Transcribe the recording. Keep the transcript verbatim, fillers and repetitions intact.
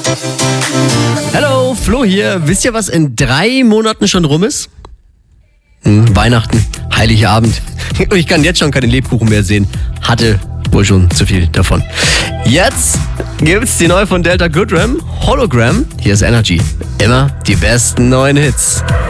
Hallo, Flo hier. Wisst ihr, was in drei Monaten schon rum ist? Hm, Weihnachten, Heiligabend. Ich kann jetzt schon keine Lebkuchen mehr sehen. Hatte wohl schon zu viel davon. Jetzt gibt's die neue von Delta Goodrem, Hologram. Hier ist Energy. Immer die besten neuen Hits.